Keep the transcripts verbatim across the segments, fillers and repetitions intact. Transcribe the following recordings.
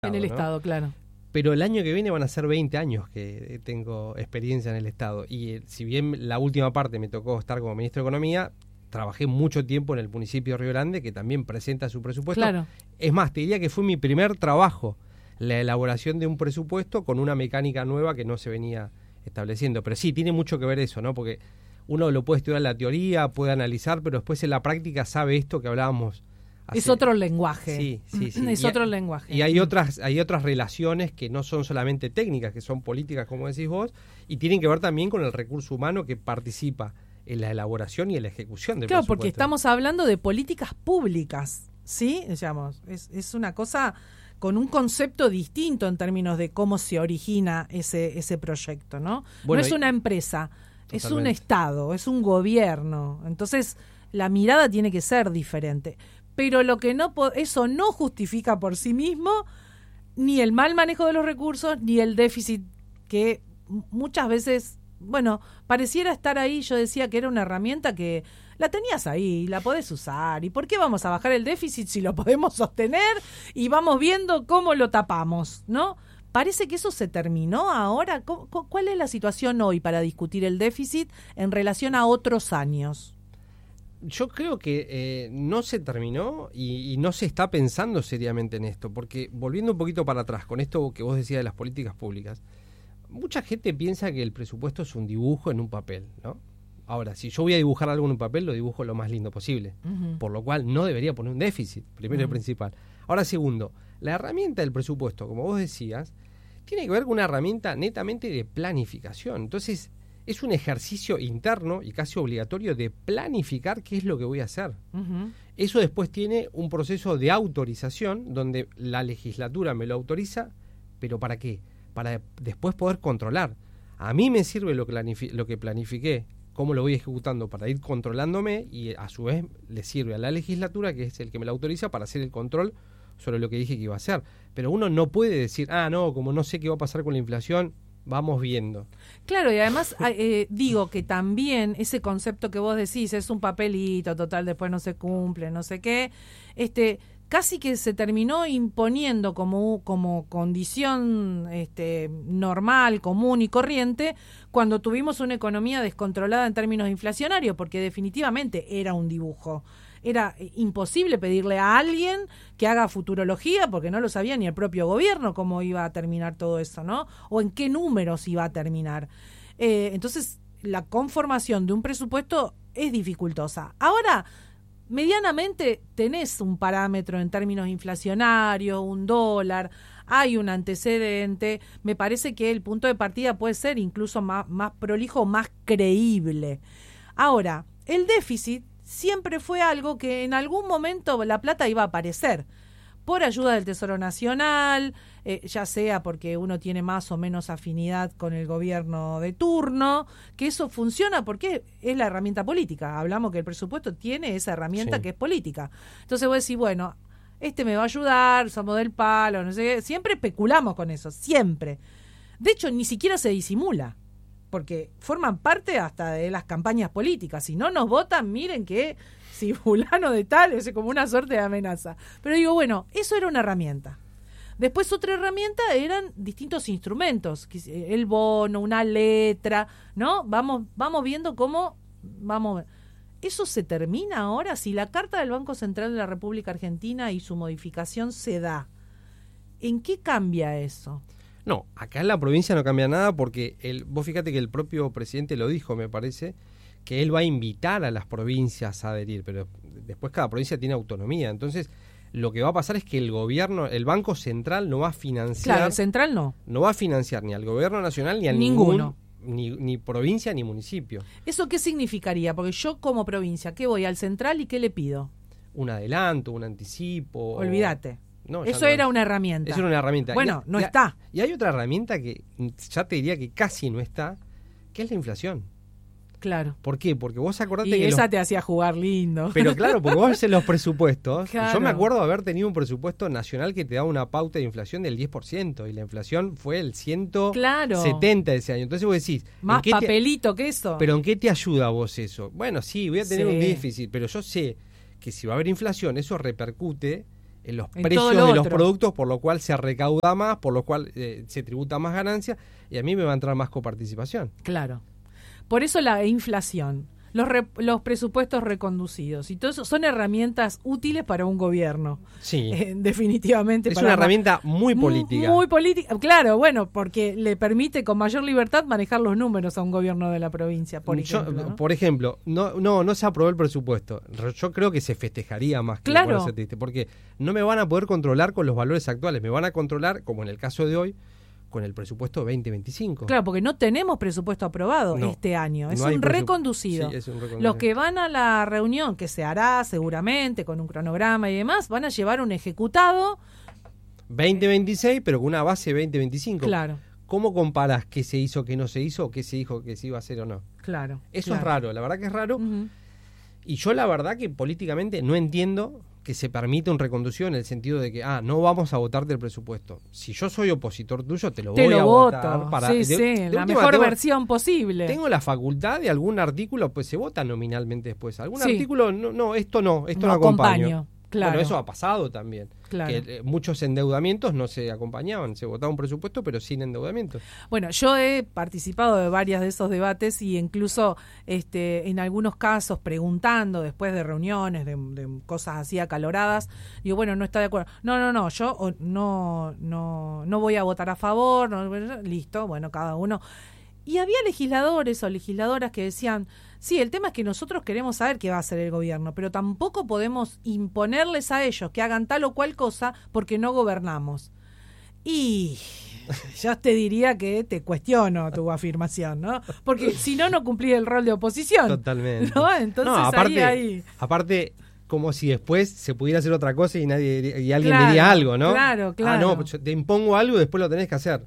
En el ¿no? Estado, claro. Pero el año que viene van a ser veinte años que tengo experiencia en el Estado. Y eh, si bien la última parte me tocó estar como ministro de Economía, trabajé mucho tiempo en el municipio de Río Grande, que también presenta su presupuesto. Claro. Es más, te diría que fue mi primer trabajo, la elaboración de un presupuesto con una mecánica nueva que no se venía estableciendo. Pero sí, tiene mucho que ver eso, ¿no? Porque uno lo puede estudiar en la teoría, puede analizar, pero después en la práctica sabe esto que hablábamos. Hace... Es otro lenguaje. Sí, sí, sí. Es y otro hay, lenguaje. Y hay otras, hay otras relaciones que no son solamente técnicas, que son políticas, como decís vos, y tienen que ver también con el recurso humano que participa en la elaboración y en la ejecución del Claro, presupuesto. porque estamos hablando de políticas públicas, ¿sí? Digamos, es, es una cosa con un concepto distinto en términos de cómo se origina ese, ese proyecto, ¿no? Bueno, no es y... una empresa, Totalmente. Es un Estado, es un gobierno. Entonces, la mirada tiene que ser diferente. Pero lo que no eso no justifica por sí mismo ni el mal manejo de los recursos ni el déficit que muchas veces, bueno, pareciera estar ahí. Yo decía que era una herramienta que la tenías ahí, la podés usar. ¿Y por qué vamos a bajar el déficit si lo podemos sostener y vamos viendo cómo lo tapamos, ¿no? Parece que eso se terminó ahora. ¿Cuál es la situación hoy para discutir el déficit en relación a otros años? Yo creo que eh, no se terminó y, y no se está pensando seriamente en esto, porque volviendo un poquito para atrás, con esto que vos decías de las políticas públicas, mucha gente piensa que el presupuesto es un dibujo en un papel, ¿no? Ahora, si yo voy a dibujar algo en un papel, lo dibujo lo más lindo posible, uh-huh. por lo cual no debería poner un déficit, primero uh-huh. y principal. Ahora, segundo, la herramienta del presupuesto, como vos decías, tiene que ver con una herramienta netamente de planificación. Entonces, es un ejercicio interno y casi obligatorio de planificar qué es lo que voy a hacer. Uh-huh. Eso después tiene un proceso de autorización donde la legislatura me lo autoriza, pero ¿para qué? Para después poder controlar. A mí me sirve lo que, planifi- lo que planifiqué, cómo lo voy ejecutando para ir controlándome, y a su vez le sirve a la legislatura, que es el que me lo autoriza, para hacer el control sobre lo que dije que iba a hacer. Pero uno no puede decir, ah, no, como no sé qué va a pasar con la inflación, vamos viendo. Claro, y además eh, digo que también ese concepto que vos decís es un papelito, total, después no se cumple, no sé qué, este casi que se terminó imponiendo como, como condición este, normal, común y corriente cuando tuvimos una economía descontrolada en términos inflacionarios, porque definitivamente era un dibujo. Era imposible pedirle a alguien que haga futurología porque no lo sabía ni el propio gobierno cómo iba a terminar todo eso, ¿no? O en qué números iba a terminar. Eh, entonces, la conformación de un presupuesto es dificultosa. Ahora, medianamente tenés un parámetro en términos inflacionarios, un dólar, hay un antecedente. Me parece que el punto de partida puede ser incluso más, más prolijo, más creíble. Ahora, el déficit siempre fue algo que en algún momento la plata iba a aparecer por ayuda del Tesoro Nacional, eh, ya sea porque uno tiene más o menos afinidad con el gobierno de turno, que eso funciona porque es la herramienta política. Hablamos que el presupuesto tiene esa herramienta sí. que es política. Entonces vos decís, bueno, este me va a ayudar, somos del palo, no sé qué. Siempre especulamos con eso, siempre. De hecho, ni siquiera se disimula, porque forman parte hasta de las campañas políticas. Si no nos votan, miren que si fulano de tal, es como una suerte de amenaza. Pero digo, bueno, eso era una herramienta. Después otra herramienta eran distintos instrumentos, el bono, una letra, ¿no? Vamos, vamos viendo cómo vamos. ¿Eso se termina ahora? Si la Carta del Banco Central de la República Argentina y su modificación se da, ¿en qué cambia eso? No, acá en la provincia no cambia nada porque el, vos fíjate que el propio presidente lo dijo, me parece, que él va a invitar a las provincias a adherir, pero después cada provincia tiene autonomía. Entonces, lo que va a pasar es que el gobierno, el Banco Central no va a financiar... Claro, el central no. No va a financiar ni al gobierno nacional ni a ninguno. Ningún, ni, ni provincia ni municipio. ¿Eso qué significaría? Porque yo como provincia, ¿qué voy al central y qué le pido? Un adelanto, un anticipo... Olvídate. No, eso no, era una herramienta. Eso era una herramienta. Bueno, y, no y, está. Y hay otra herramienta que ya te diría que casi no está, que es la inflación. Claro. ¿Por qué? Porque vos acordate y que... esa los... te hacía jugar lindo. Pero claro, porque vos haces los presupuestos. Claro. Yo me acuerdo de haber tenido un presupuesto nacional que te daba una pauta de inflación del diez por ciento y la inflación fue el ciento setenta claro. ese año. Entonces vos decís... Más ¿en papelito te... que eso. ¿Pero en qué te ayuda a vos eso? Bueno, sí, voy a tener sí. un déficit, pero yo sé que si va a haber inflación, eso repercute en los en precios todo de lo los otro. productos, por lo cual se recauda más, por lo cual eh, se tributa más ganancia y a mí me va a entrar más coparticipación. Claro. Por eso la inflación, los, re, los presupuestos reconducidos y todo eso son herramientas útiles para un gobierno. Sí. Eh, definitivamente. Es para una ma- herramienta muy política. Muy política, claro, bueno, porque le permite con mayor libertad manejar los números a un gobierno de la provincia, por Yo, ejemplo. ¿no? Por ejemplo, no, no, no se aprobó el presupuesto. Yo creo que se festejaría más que Claro. ponerse triste, porque no me van a poder controlar con los valores actuales, me van a controlar, como en el caso de hoy, con el presupuesto veinte veinticinco. Claro, porque no tenemos presupuesto aprobado No, este año, es no hay un presu- reconducido. Sí, es un reconducido. Los que van a la reunión, que se hará seguramente con un cronograma y demás, van a llevar un ejecutado. veinte veintiséis, pero con una base veinte veinticinco. Claro, ¿Cómo comparas qué se hizo, qué no se hizo, o qué se dijo que se iba a hacer o no? claro. Eso claro. es raro, la verdad que es raro. Ujú. Y yo la verdad que políticamente no entiendo que se permita un reconducido en el sentido de que, ah, no vamos a votarte el presupuesto. Si yo soy opositor tuyo, te lo Te voy lo a voto, votar. Para, sí, de- sí, de la última mejor tengo- versión posible. Tengo la facultad de algún artículo, pues se vota nominalmente después. Algún Sí. artículo, no, no, esto no, esto no, No acompaño. acompaño, claro. Bueno, eso ha pasado también. Claro. Que eh, muchos endeudamientos no se acompañaban, se votaba un presupuesto, pero sin endeudamiento. Bueno, yo he participado de varias de esos debates y incluso este, en algunos casos preguntando después de reuniones, de, de cosas así acaloradas, digo, bueno, no está de acuerdo. No, no, no, yo o, no, no, no voy a votar a favor, no, listo, bueno, cada uno. Y había legisladores o legisladoras que decían, sí, el tema es que nosotros queremos saber qué va a hacer el gobierno, pero tampoco podemos imponerles a ellos que hagan tal o cual cosa porque no gobernamos. Y yo te diría que te cuestiono tu afirmación, ¿no? Porque si no, no cumplí el rol de oposición. Totalmente. ¿No? Entonces No, aparte, ahí, ahí. aparte, como si después se pudiera hacer otra cosa y nadie diría- y alguien Claro, diría algo, ¿no? claro, claro. Ah, no, pues yo te impongo algo y después lo tenés que hacer.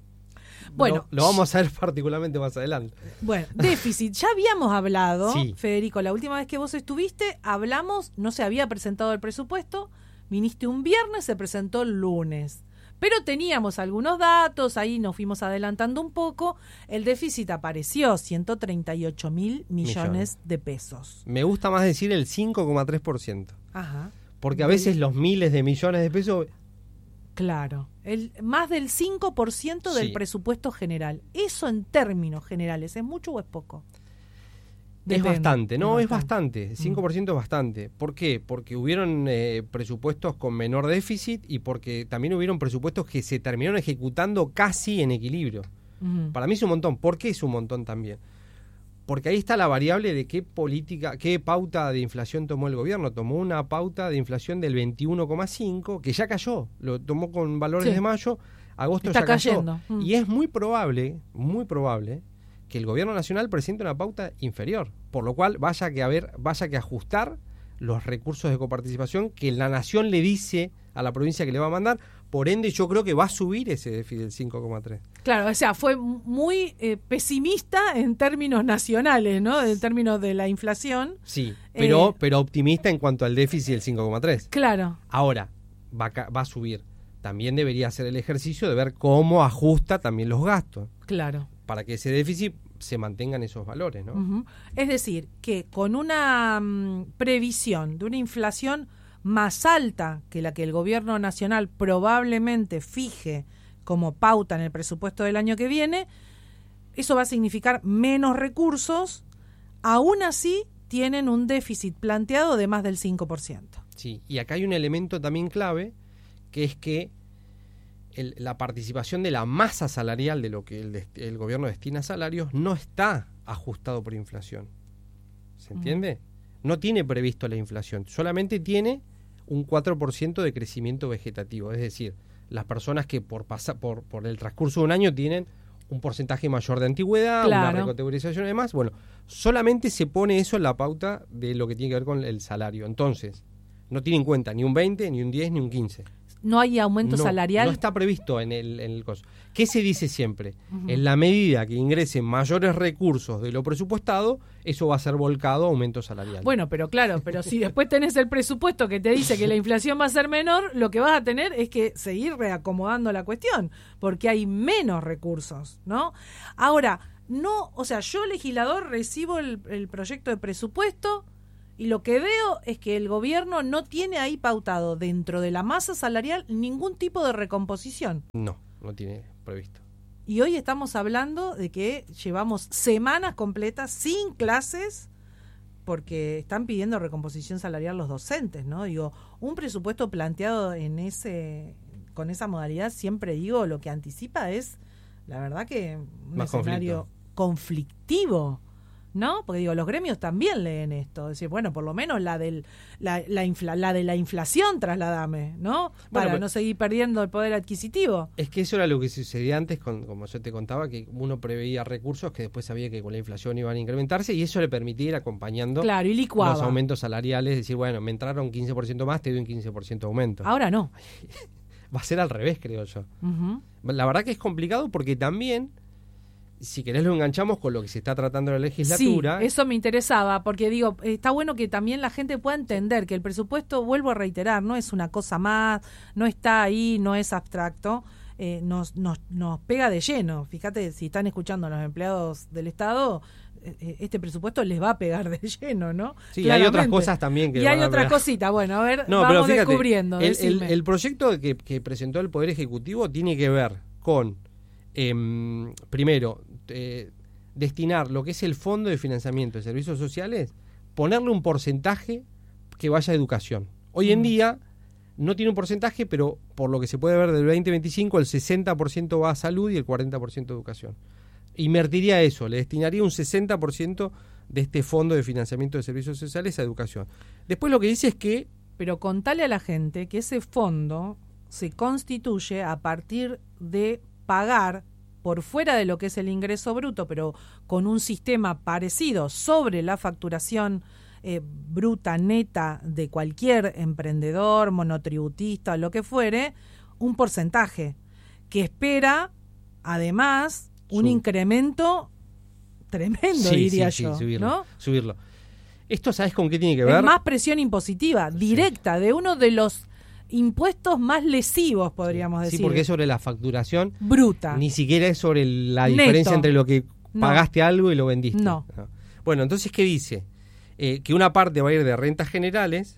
Bueno, lo, lo vamos a ver particularmente más adelante. Bueno, déficit. Ya habíamos hablado, Sí. Federico, la última vez que vos estuviste, hablamos, no se había presentado el presupuesto, viniste un viernes, se presentó el lunes. Pero teníamos algunos datos, ahí nos fuimos adelantando un poco. El déficit apareció, ciento treinta y ocho mil millones, Millones. de pesos. Me gusta más decir el cinco coma tres por ciento. Ajá. Porque a veces los miles de millones de pesos... Claro, el, más del cinco por ciento del Sí. presupuesto general. Eso en términos generales, ¿es mucho o es poco? Es Depende. bastante, no, Es es bastante. cinco por ciento es bastante. ¿Por qué? Porque hubieron eh, presupuestos con menor déficit y porque también hubieron presupuestos que se terminaron ejecutando casi en equilibrio. Ujú. Para mí es un montón. ¿Por qué es un montón también? Porque ahí está la variable de qué política, qué pauta de inflación tomó el gobierno. Tomó una pauta de inflación del veintiuno coma cinco, que ya cayó. Lo tomó con valores Sí. de mayo, agosto Está ya cayó. cayendo. Mm. Y es muy probable, muy probable, que el gobierno nacional presente una pauta inferior. Por lo cual vaya que haber, vaya que ajustar los recursos de coparticipación que la nación le dice a la provincia que le va a mandar. Por ende, yo creo que va a subir ese déficit del cinco coma tres. Claro, o sea, fue muy eh, pesimista en términos nacionales, ¿no? En términos de la inflación. Sí, pero, Eh, pero optimista en cuanto al déficit del cinco coma tres. Claro, Ahora, va a, ca- va a subir. También debería hacer el ejercicio de ver cómo ajusta también los gastos claro. para que ese déficit se mantengan esos valores, ¿no? Ujú. Es decir, que con una mm, previsión de una inflación más alta que la que el gobierno nacional probablemente fije como pauta en el presupuesto del año que viene, eso va a significar menos recursos, aún así tienen un déficit planteado de más del cinco por ciento. Sí, y acá hay un elemento también clave, que es que el- la participación de la masa salarial de lo que el, dest- el gobierno destina a salarios no está ajustado por inflación. ¿Se entiende? No tiene previsto la inflación, solamente tiene un cuatro por ciento de crecimiento vegetativo, es decir, las personas que por, pasa, por, por el transcurso de un año tienen un porcentaje mayor de antigüedad, Claro. una recategorización y demás, bueno, solamente se pone eso en la pauta de lo que tiene que ver con el salario. Entonces, no tiene en cuenta ni un veinte, ni un diez, ni un quince. No hay aumento No, salarial. no está previsto en el, en el coso. ¿Qué se dice siempre? Ujú. En la medida que ingresen mayores recursos de lo presupuestado, eso va a ser volcado a aumento salarial. Bueno, pero claro, pero si después tenés el presupuesto que te dice que la inflación va a ser menor, lo que vas a tener es que seguir reacomodando la cuestión, porque hay menos recursos, ¿no? Ahora, no, o sea, yo legislador recibo el, el proyecto de presupuesto Y lo que veo es que el gobierno no tiene ahí pautado dentro de la masa salarial ningún tipo de recomposición. No, no tiene previsto. Y hoy estamos hablando de que llevamos semanas completas sin clases porque están pidiendo recomposición salarial los docentes, ¿no? Digo, un presupuesto planteado en ese con esa modalidad, siempre digo, lo que anticipa es, la verdad que un Más escenario conflicto. conflictivo, ¿no? Porque digo, los gremios también leen esto, es decir, bueno, por lo menos la del la, la, infla, la de la inflación trasladame, ¿no? Bueno, Para pero, no seguir perdiendo el poder adquisitivo. Es que eso era lo que sucedía antes, con, como yo te contaba, que uno preveía recursos que después sabía que con la inflación iban a incrementarse y eso le permitía ir acompañando claro, y licuaba los aumentos salariales, decir, bueno, me entraron quince por ciento más, te doy un quince por ciento de aumento. Ahora no. Va a ser al revés, creo yo. Uh-huh. La verdad que es complicado porque también, si querés lo enganchamos con lo que se está tratando en la legislatura. Sí, eso me interesaba, porque digo, está bueno que también la gente pueda entender que el presupuesto, vuelvo a reiterar, no es una cosa más, no está ahí, no es abstracto, eh, nos, nos, nos pega de lleno. Fíjate, si están escuchando a los empleados del Estado, eh, este presupuesto les va a pegar de lleno, ¿no? Sí, hay otras cosas también que Y van hay a otras pegar. cositas, bueno, a ver, no, vamos pero fíjate, descubriendo. El, el, el proyecto que, que presentó el Poder Ejecutivo tiene que ver con, eh, primero, eh, destinar lo que es el Fondo de Financiamiento de Servicios Sociales, ponerle un porcentaje que vaya a educación. Hoy mm. en día no tiene un porcentaje, pero por lo que se puede ver del veinte veinticinco, el sesenta por ciento va a salud y el cuarenta por ciento a educación. Invertiría eso, le destinaría un sesenta por ciento de este Fondo de Financiamiento de Servicios Sociales a educación. Después lo que dice es que... Pero contale a la gente que ese fondo se constituye a partir de pagar por fuera de lo que es el ingreso bruto, pero con un sistema parecido sobre la facturación eh, bruta, neta de cualquier emprendedor, monotributista, lo que fuere, un porcentaje que espera, además, un Sub. incremento tremendo, sí, diría sí, yo. Sí, subirlo, ¿no? subirlo. ¿Esto sabes con qué tiene que ver? Es más presión impositiva, directa, sí. de uno de los impuestos más lesivos, podríamos sí, decir. Sí, porque es sobre la facturación bruta. Ni siquiera es sobre la Neto. diferencia entre lo que no. pagaste algo y lo vendiste. No. no. Bueno, entonces, ¿qué dice? Eh, que una parte va a ir de rentas generales,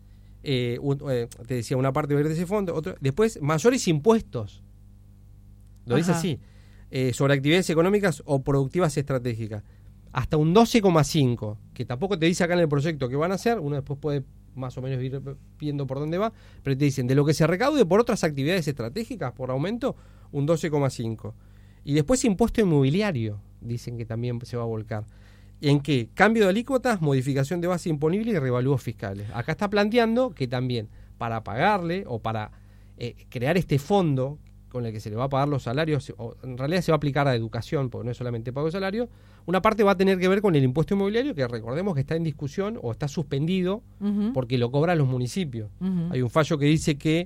eh, un, eh, te decía, una parte va a ir de ese fondo, otro, después mayores impuestos. Lo Ajá. dice así. Eh, sobre actividades económicas o productivas estratégicas. Hasta un doce coma cinco, que tampoco te dice acá en el proyecto qué van a hacer, uno después puede más o menos ir viendo por dónde va, pero te dicen de lo que se recaude por otras actividades estratégicas, por aumento, un doce coma cinco. Y después impuesto inmobiliario, dicen que también se va a volcar. ¿En qué? Cambio de alícuotas, modificación de base imponible y revalúos fiscales. Acá está planteando que también para pagarle o para eh, crear este fondo con el que se le va a pagar los salarios, o en realidad se va a aplicar a educación, porque no es solamente pago de salario, una parte va a tener que ver con el impuesto inmobiliario, que recordemos que está en discusión o está suspendido uh-huh. porque lo cobran los municipios. Uh-huh. Hay un fallo que dice que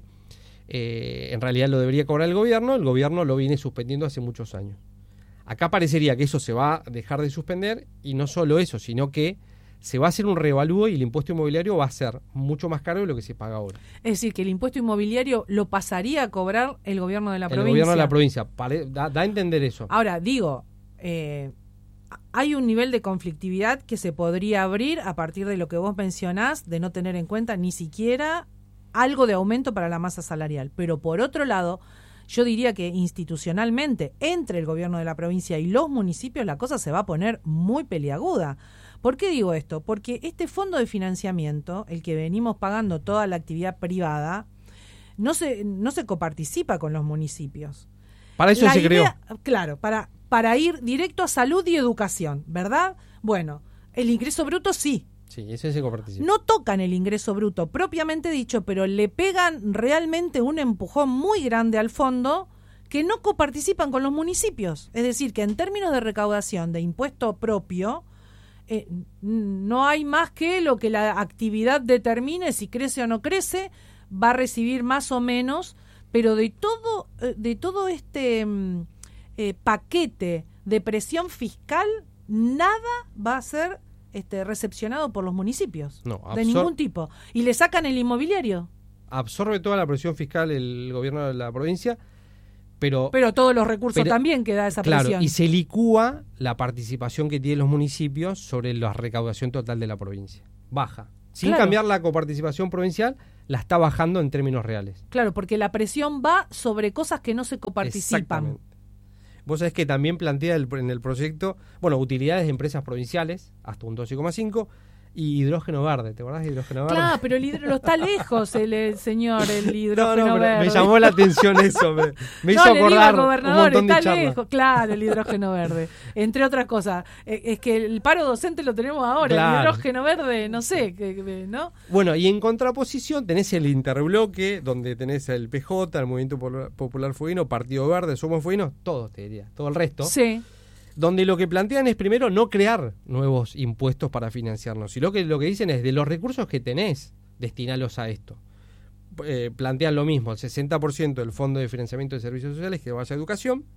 eh, en realidad lo debería cobrar el gobierno, el gobierno lo viene suspendiendo hace muchos años. Acá parecería que eso se va a dejar de suspender, y no solo eso, sino que se va a hacer un revalúo y el impuesto inmobiliario va a ser mucho más caro de lo que se paga ahora. Es decir, que el impuesto inmobiliario lo pasaría a cobrar el gobierno de la el provincia. El gobierno de la provincia, pare, da, da a entender eso. Ahora, digo, eh, hay un nivel de conflictividad que se podría abrir a partir de lo que vos mencionás, de no tener en cuenta ni siquiera algo de aumento para la masa salarial. Pero por otro lado, yo diría que institucionalmente, entre el gobierno de la provincia y los municipios, la cosa se va a poner muy peliaguda. ¿Por qué digo esto? Porque este fondo de financiamiento, el que venimos pagando toda la actividad privada, no se, no se coparticipa con los municipios. Para eso la se idea, creó. Claro, para, para ir directo a salud y educación, ¿verdad? Bueno, el ingreso bruto sí. Sí, ese se coparticipa. No tocan el ingreso bruto propiamente dicho, pero le pegan realmente un empujón muy grande al fondo, que no coparticipan con los municipios. Es decir, que en términos de recaudación de impuesto propio, Eh, no hay más que lo que la actividad determine, si crece o no crece, va a recibir más o menos, pero de todo, de todo este eh, paquete de presión fiscal, nada va a ser este, recepcionado por los municipios, no, de absor- ningún tipo. Y le sacan el inmobiliario. Absorbe toda la presión fiscal el gobierno de la provincia, Pero, pero todos los recursos pero, también que da esa claro, presión. Y se licúa la participación que tienen los municipios sobre la recaudación total de la provincia. baja. Sin Claro. cambiar la coparticipación provincial, la está bajando en términos reales. Claro, porque la presión va sobre cosas que no se coparticipan. Exactamente. Vos sabés que también plantea el- en el proyecto, bueno, utilidades de empresas provinciales, hasta un doce coma cinco, y hidrógeno verde. ¿Te acordás de hidrógeno verde? Claro, pero el hidrógeno está lejos, el, el señor, el No, hidrógeno no, pero verde. me llamó la atención eso. Me, me hizo no, le digo acordar al un gobernador, montón de está charlas. lejos. Claro, el hidrógeno verde. Entre otras cosas. Eh, es que el paro docente lo tenemos ahora. Claro. El hidrógeno verde, no sé, que, que- ¿no? Bueno, y en contraposición tenés el interbloque, donde tenés el P J, el Movimiento Popular- Popular Fueguino, Partido Verde, Somos Fueguinos, todos te diría, todo el resto. Sí. Donde lo que plantean es primero no crear nuevos impuestos para financiarnos, sino que lo que dicen es de los recursos que tenés, destinalos a esto. Eh, plantean lo mismo, el sesenta por ciento del Fondo de Financiamiento de Servicios Sociales que vaya a educación,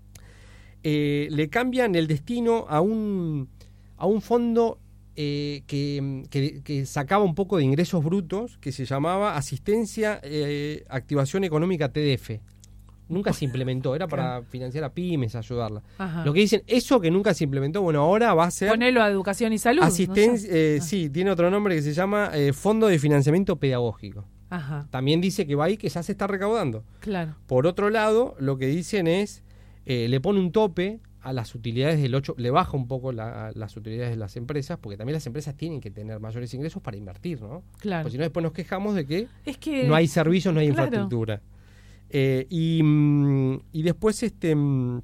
eh, le cambian el destino a un, a un fondo eh, que, que, que sacaba un poco de ingresos brutos, que se llamaba Asistencia eh, Activación Económica T D F. Nunca se implementó, era para Claro. financiar a pymes, ayudarla. Ajá. Lo que dicen, eso que nunca se implementó, bueno, ahora va a ser Ponelo a educación y salud. asistencia, no sé. eh, Ah. sí, tiene otro nombre que se llama eh, Fondo de Financiamiento Pedagógico. Ajá, También dice que va ahí, que ya se está recaudando. claro. Por otro lado, lo que dicen es, eh, le pone un tope a las utilidades del ocho, le baja un poco la- a las utilidades de las empresas, porque también las empresas tienen que tener mayores ingresos para invertir, ¿no? Claro. Porque si no, después nos quejamos de que Es que no hay servicios, no hay claro. infraestructura. Eh, y, mm, y después este mm,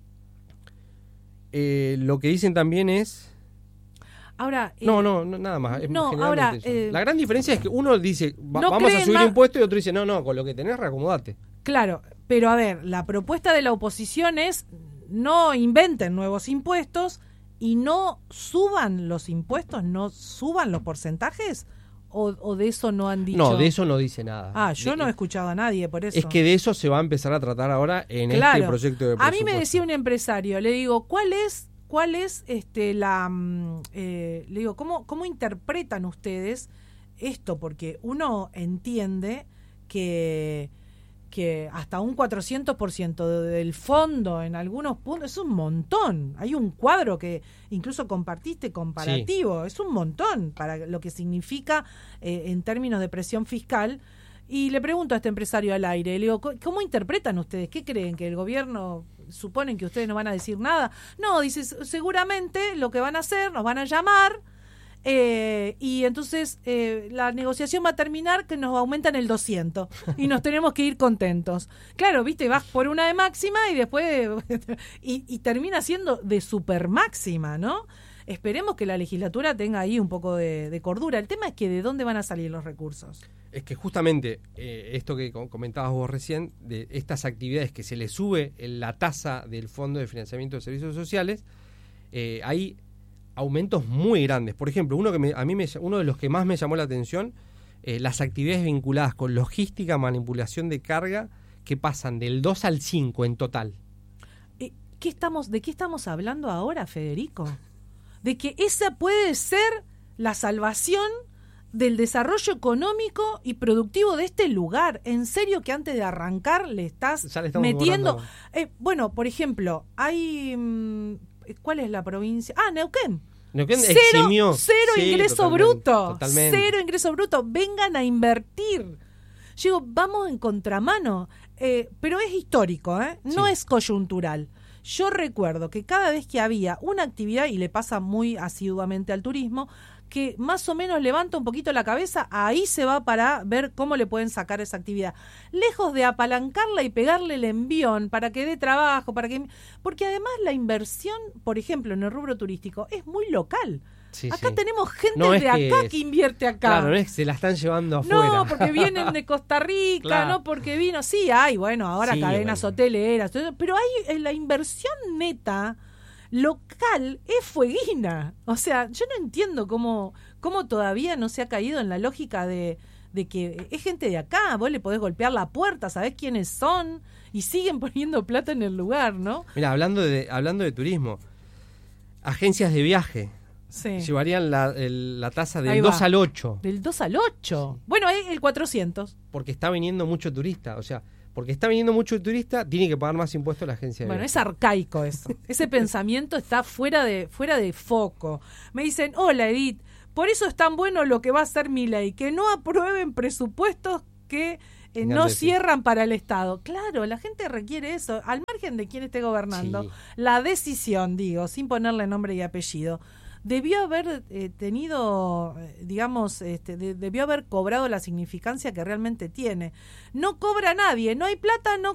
eh, lo que dicen también es ahora eh, no, no, no, nada más. Es no, generalmente ahora, eso. eh, la gran diferencia es que uno dice va- no vamos a creen subir más- impuestos y otro dice no, no, con lo que tenés reacomodate. Claro, pero a ver, la propuesta de la oposición es no inventen nuevos impuestos y no suban los impuestos, no suban los porcentajes, o, o de eso no han dicho. No, de eso no dice nada. Ah, yo De- no he escuchado a nadie por eso. Es que de eso se va a empezar a tratar ahora en Claro. este proyecto de A presupuesto. mí me decía un empresario, le digo, ¿cuál es, cuál es este la mm, eh, le digo, ¿cómo, cómo interpretan ustedes esto? Porque uno entiende que que hasta un cuatrocientos por ciento de- del fondo en algunos puntos es un montón. Hay un cuadro que incluso compartiste comparativo, es un montón para lo que significa eh, en términos de presión fiscal. Y le pregunto a este empresario al aire, le digo, ¿cómo- ¿cómo interpretan ustedes? ¿Qué creen? ¿Que el gobierno suponen que ustedes no van a decir nada? No, dice, seguramente lo que van a hacer, nos van a llamar, eh, y entonces eh, la negociación va a terminar que nos aumentan el doscientos y nos tenemos que ir contentos. Claro, viste, vas por una de máxima y después y, y termina siendo de super máxima, ¿no? Esperemos que la legislatura tenga ahí un poco de, de cordura. El tema es que de dónde van a salir los recursos. Es que justamente eh, esto que com- comentabas vos recién, de estas actividades que se le sube en la tasa del Fondo de Financiamiento de Servicios Sociales, eh, hay aumentos muy grandes. Por ejemplo, uno que me- a mí me, uno de los que más me llamó la atención, eh, las actividades vinculadas con logística, manipulación de carga, que pasan del dos al cinco en total. Eh, ¿qué estamos, ¿De qué estamos hablando ahora, Federico? De que esa puede ser la salvación del desarrollo económico y productivo de este lugar. En serio que antes de arrancar le estás Ya le estamos metiendo... cobrando. Eh, bueno, por ejemplo, hay... mm, ¿cuál es la provincia? Ah, Neuquén. Neuquén Cero, eximió. cero Sí, ingreso totalmente, bruto. totalmente. Cero ingreso bruto. Vengan a invertir. Yo digo, vamos en contramano. Eh, pero es histórico, ¿eh? No Sí. es coyuntural. Yo recuerdo que cada vez que había una actividad, y le pasa muy asiduamente al turismo, que más o menos levanta un poquito la cabeza, ahí se va para ver cómo le pueden sacar esa actividad. Lejos de apalancarla y pegarle el envión para que dé trabajo, para que porque además la inversión, por ejemplo, en el rubro turístico, es muy local. Sí, Acá sí. tenemos gente No es de que acá es- que invierte acá. Claro, no es que se la están llevando afuera. No, porque vienen de Costa Rica, Claro. no porque vino. Sí, hay, bueno, ahora Sí, cadenas bueno. hoteleras, todo eso, pero hay eh, la inversión neta local es fueguina. O sea, yo no entiendo cómo, cómo todavía no se ha caído en la lógica de, de que es gente de acá, vos le podés golpear la puerta, sabés quiénes son y siguen poniendo plata en el lugar, ¿no? Mira, hablando de, hablando de turismo, agencias de viaje Sí. llevarían la, el- la tasa Ahí del va. dos al ocho, Del dos al ocho. Bueno, hay el cuatrocientos. porque está viniendo mucho turista. O sea, porque está viniendo mucho turista, tiene que pagar más impuestos la agencia de Bueno, viaje. es arcaico eso. Ese pensamiento está fuera de fuera de foco. Me dicen, hola Edith, Por eso es tan bueno lo que va a hacer Milei, que no aprueben presupuestos que eh, no cierran para el Estado. Claro, la gente requiere eso, al margen de quién esté gobernando. Sí. La decisión, digo, sin ponerle nombre y apellido, debió haber eh, tenido, eh, digamos, este, de, debió haber cobrado la significancia que realmente tiene. No cobra nadie, no hay plata, no